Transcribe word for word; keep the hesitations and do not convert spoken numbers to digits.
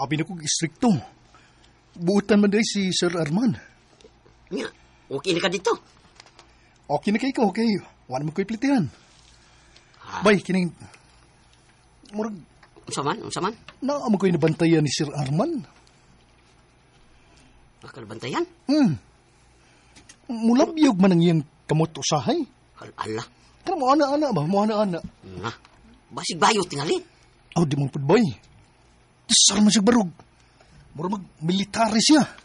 Abi na kong istrikto. Buutan man day si Sir Arman. Nga, okay na ka dito. Okay na kay ko, okay. Wala mo ko'y plitihan. Ah, Bay, kining... Murag, unsa man, unsa man? naamo ko'y nabantayan ni Sir Arman. Nakalbantayan? Hmm. Mulabyog man ang iyang kamot usahay. Al ala. Kaya mo ana-ana ba? Mo ana-ana. Nga, basig bayo tingali. Oh, di mong pudboy. Sar man siya barog. Mura mag-military siya.